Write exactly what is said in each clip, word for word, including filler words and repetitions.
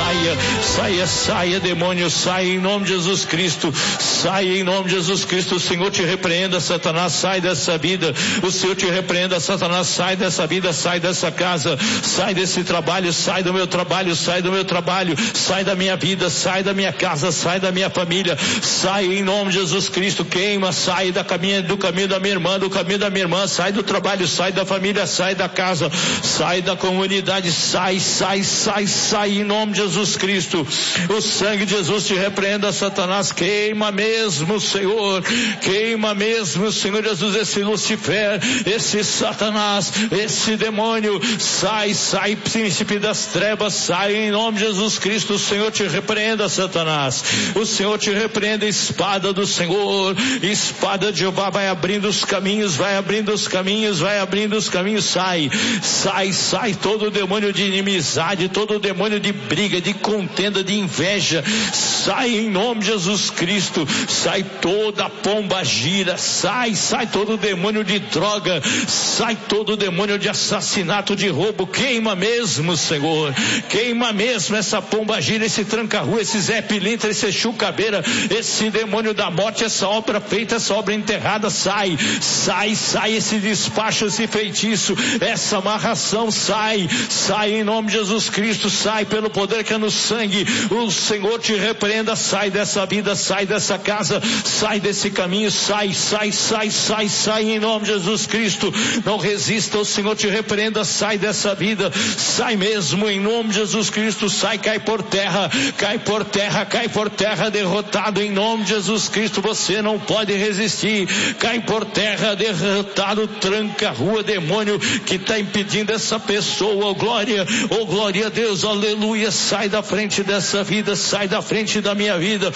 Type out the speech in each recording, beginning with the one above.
saia, saia, saia, demônio, saia em nome de Jesus Cristo, saia em nome de Jesus Cristo. O Senhor te repreenda, Satanás, sai dessa vida. O Senhor te repreenda, Satanás, sai dessa vida, sai dessa casa, sai desse trabalho, sai do meu trabalho, sai do meu trabalho, sai da minha vida, sai da minha casa, sai da minha família, sai em nome de Jesus Cristo. Queima, sai da caminho, do caminho da minha irmã, do caminho da minha irmã, sai do trabalho, sai da família, sai da casa, sai da comunidade, sai, sai, sai, sai em nome de Jesus Cristo. O sangue de Jesus te repreenda, Satanás, queima mesmo, Senhor, queima mesmo, Senhor Jesus, esse Lucifer, esse Satanás, esse demônio, sai, sai, príncipe das trevas, sai em nome de Jesus Cristo. O Senhor te repreenda, Satanás, o Senhor te repreenda, espada do Senhor, espada de Jeová, vai abrindo os caminhos, vai abrindo os caminhos, vai abrindo os caminhos, sai, sai, sai, todo demônio de inimizade, todo demônio de briga, de contenda, de inveja, sai em nome de Jesus Cristo, sai toda pomba gira, sai, sai todo demônio de droga, sai todo demônio de assassinato, de roubo, queima mesmo, Senhor, queima mesmo essa pomba gira, esse tranca-rua, esse Zé Pilintra, esse Chucabeira, esse demônio da morte, essa obra feita, essa obra enterrada, sai, sai, sai esse despacho, esse feitiço, essa amarração, sai, sai em nome de Jesus Cristo, sai pelo poder que é no sangue. O Senhor te repreenda, sai dessa vida, sai dessa casa, sai desse caminho, sai, sai, sai, sai, sai em nome de Jesus Cristo. Não resista, o Senhor te repreenda, sai dessa vida, sai mesmo em nome de Jesus Cristo, sai, cai por terra, cai por terra, cai por terra, derrotado em nome de Jesus Cristo. Você não pode resistir, cai por terra, derrotado, tranca a rua, demônio que está impedindo essa pessoa. Oh glória, oh glória a Deus, aleluia, sai da frente dessa vida, sai da frente da minha vida.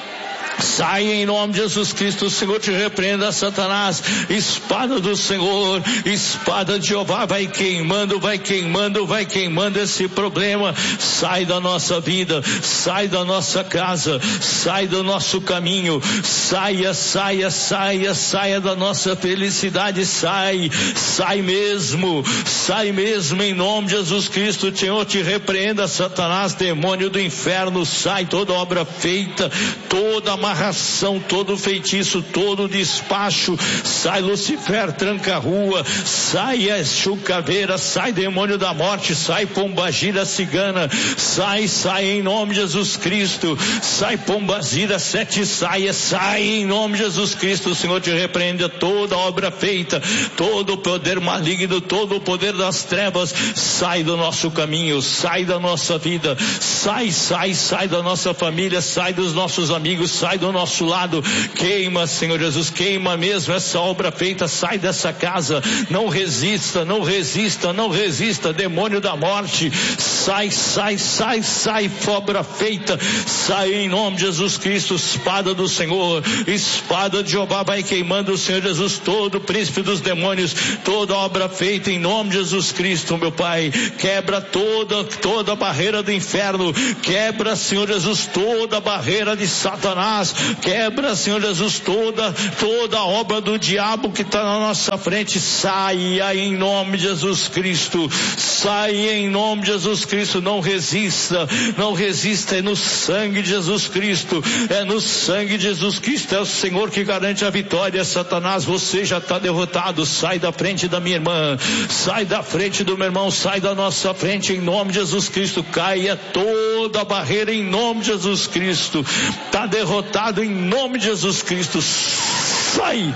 Sai em nome de Jesus Cristo. O Senhor te repreenda, Satanás, espada do Senhor, espada de Jeová, vai queimando, vai queimando, vai queimando esse problema, sai da nossa vida, sai da nossa casa, sai do nosso caminho, saia, saia, saia, saia da nossa felicidade, sai, sai mesmo, sai mesmo em nome de Jesus Cristo. O Senhor te repreenda, Satanás, demônio do inferno, sai toda obra feita, toda amarração, todo feitiço, todo despacho, sai Lucifer, tranca a rua, sai a Chucaveira, sai demônio da morte, sai pombagira cigana, sai, sai em nome de Jesus Cristo, sai pombagira sete saias, sai em nome de Jesus Cristo. O Senhor te repreende toda obra feita, todo o poder maligno, todo o poder das trevas, sai do nosso caminho, sai da nossa vida, sai, sai, sai da nossa família, sai dos nossos amigos, sai do nosso lado, queima, Senhor Jesus, queima mesmo essa obra feita, sai dessa casa, não resista, não resista, não resista, demônio da morte, sai, sai, sai, sai, obra feita, sai em nome de Jesus Cristo, espada do Senhor, espada de Jeová, vai queimando, Senhor Jesus, todo o príncipe dos demônios, toda obra feita em nome de Jesus Cristo, meu Pai, quebra toda, toda a barreira do inferno, quebra, Senhor Jesus, toda a barreira de Satanás, quebra, Senhor Jesus, toda, toda a obra do diabo que está na nossa frente, saia em nome de Jesus Cristo, saia em nome de Jesus Cristo, não resista, não resista, é no sangue de Jesus Cristo, é no sangue de Jesus Cristo, é o Senhor que garante a vitória. Satanás, você já está derrotado, sai da frente da minha irmã, sai da frente do meu irmão, sai da nossa frente em nome de Jesus Cristo, caia toda a barreira em nome de Jesus Cristo, está derrotado em nome de Jesus Cristo, sai,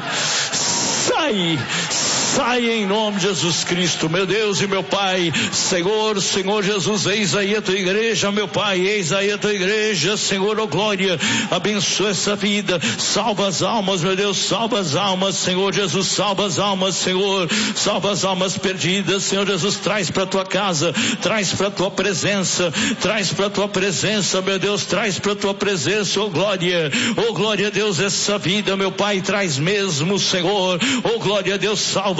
sai, sai em nome de Jesus Cristo, meu Deus e meu Pai, Senhor, Senhor Jesus, eis aí a tua igreja, meu Pai, eis aí a tua igreja, Senhor, oh glória, abençoa essa vida, salva as almas, meu Deus, salva as almas, Senhor Jesus, salva as almas, Senhor, salva as almas perdidas, Senhor Jesus, traz para tua casa, traz para tua presença, traz para tua presença, meu Deus, traz para tua presença, oh glória, oh glória a Deus, essa vida, meu Pai, traz mesmo, Senhor, oh glória a Deus, salva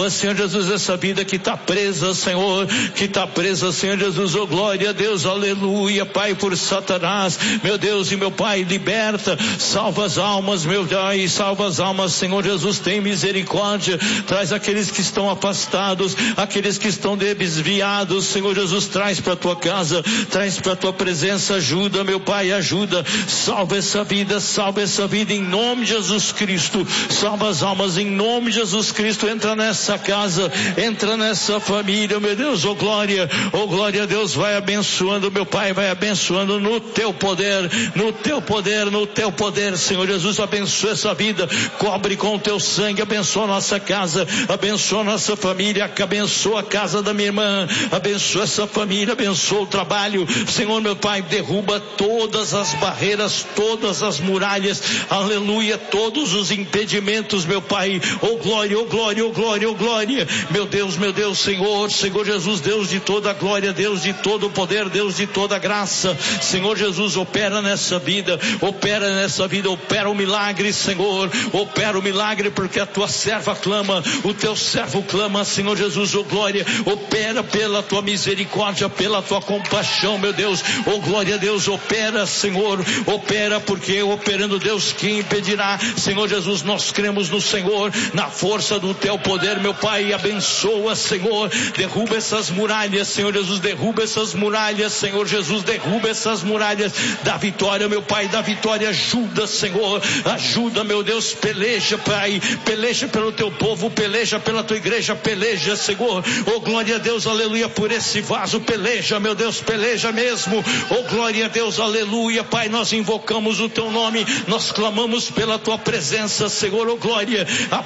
salva, Senhor Jesus, essa vida que está presa, Senhor, que está presa, Senhor Jesus, oh glória a Deus, aleluia, Pai, por Satanás, meu Deus e meu Pai, liberta, salva as almas, meu Pai, salva as almas, Senhor Jesus, tem misericórdia, traz aqueles que estão afastados, aqueles que estão desviados, Senhor Jesus, traz para a tua casa, traz para a tua presença, ajuda, meu Pai, ajuda, salva essa vida, salva essa vida em nome de Jesus Cristo, salva as almas em nome de Jesus Cristo, entra nessa casa, entra nessa família, meu Deus, oh glória, oh glória a Deus, vai abençoando, meu Pai, vai abençoando no teu poder, no teu poder, no teu poder, Senhor Jesus, abençoa essa vida, cobre com o teu sangue, abençoa a nossa casa, abençoa a nossa família, abençoa a casa da minha irmã, abençoa essa família, abençoa o trabalho, Senhor meu Pai, derruba todas as barreiras, todas as muralhas, aleluia, todos os impedimentos, meu Pai, oh glória, oh glória, oh glória, oh glória, meu Deus, meu Deus, Senhor, Senhor Jesus, Deus de toda a glória, Deus de todo o poder, Deus de toda a graça, Senhor Jesus, opera nessa vida, opera nessa vida, opera o milagre, Senhor, opera o milagre, porque a tua serva clama, o teu servo clama, Senhor Jesus, oh glória, opera pela tua misericórdia, pela tua compaixão, meu Deus, oh glória a Deus, opera, Senhor, opera, porque operando, Deus, quem impedirá, Senhor Jesus, nós cremos no Senhor, na força do teu poder, meu Pai, abençoa, Senhor, derruba essas muralhas, Senhor Jesus, derruba essas muralhas, Senhor Jesus, derruba essas muralhas, da vitória, meu Pai, da vitória, ajuda, Senhor, ajuda, meu Deus, peleja, Pai, peleja pelo teu povo, peleja pela tua igreja, peleja, Senhor, oh glória a Deus, aleluia, por esse vaso, peleja, meu Deus, peleja mesmo, oh glória a Deus, aleluia, Pai, nós invocamos o teu nome, nós clamamos pela tua presença, Senhor, oh glória, ah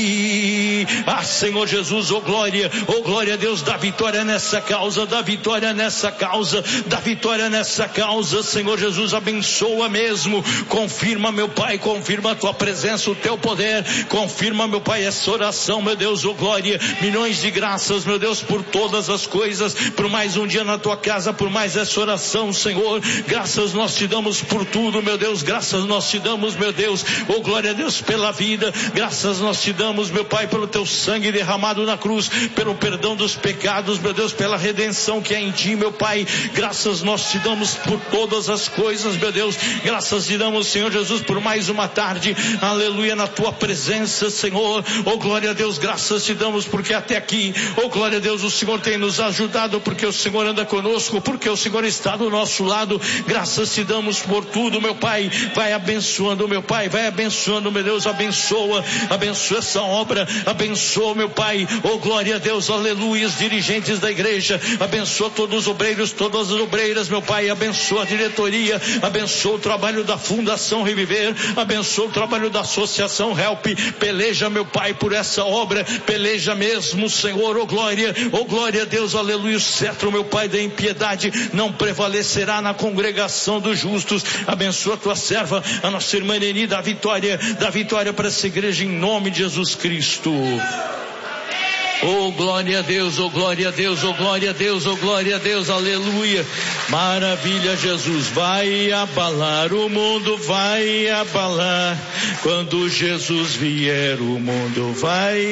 Pai, ah Senhor Jesus, oh glória, oh glória a Deus, dá vitória nessa causa, dá vitória nessa causa, dá vitória nessa causa, Senhor Jesus, abençoa mesmo, confirma, meu Pai, confirma a tua presença, o teu poder, confirma, meu Pai, essa oração, meu Deus, oh glória, milhões de graças, meu Deus, por todas as coisas, por mais um dia na tua casa, por mais essa oração, Senhor, graças nós te damos por tudo, meu Deus, graças nós te damos, meu Deus, oh glória a Deus, pela vida, graças nós te damos, meu Pai, pelo teu sangue derramado na cruz, pelo perdão dos pecados, meu Deus, pela redenção que é em ti, meu Pai, graças nós te damos por todas as coisas, meu Deus, graças te damos, Senhor Jesus, por mais uma tarde, aleluia, na tua presença, Senhor, oh glória a Deus, graças te damos, porque até aqui, oh glória a Deus, o Senhor tem nos ajudado, porque o Senhor anda conosco, porque o Senhor está do nosso lado, graças te damos por tudo, meu Pai, vai abençoando, meu Pai, vai abençoando, meu Deus, abençoa, abençoa essa obra, abençoa, meu Pai, oh glória a Deus, aleluia, os dirigentes da igreja, abençoa todos os obreiros, todas as obreiras, meu Pai, abençoa a diretoria, abençoa o trabalho da Fundação Reviver, abençoa o trabalho da Associação Help, peleja, meu Pai, por essa obra, peleja mesmo, Senhor, oh glória, oh glória a Deus, aleluia, o cetro, meu Pai, da impiedade não prevalecerá na congregação dos justos, abençoa a tua serva, a nossa irmã Neni, da vitória, da vitória para essa igreja em nome de Jesus Cristo. Oh glória a Deus, oh glória a Deus, oh glória a Deus, oh glória a Deus, aleluia, maravilha, Jesus, vai abalar o mundo, vai abalar, quando Jesus vier o mundo vai